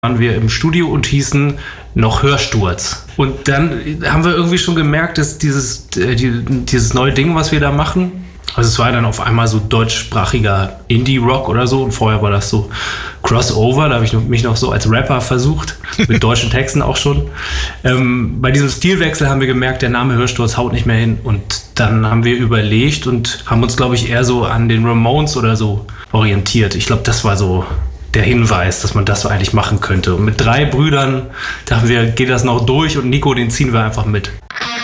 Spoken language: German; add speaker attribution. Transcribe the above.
Speaker 1: waren wir im Studio und hießen noch Hörsturz. Und dann haben wir irgendwie schon gemerkt, dass dieses neue Ding, was wir da machen, also es war dann auf einmal so deutschsprachiger Indie-Rock oder so und vorher war das so Crossover, da habe ich mich noch so als Rapper versucht, mit deutschen Texten auch schon. Bei diesem Stilwechsel haben wir gemerkt, der Name Hörsturz haut nicht mehr hin und dann haben wir überlegt und haben uns, glaube ich, eher so an den Ramones oder so orientiert. Ich glaube, das war so der Hinweis, dass man das so eigentlich machen könnte. Und mit 3 Brüdern dachten wir, geht das noch durch und Nico, den ziehen wir einfach mit.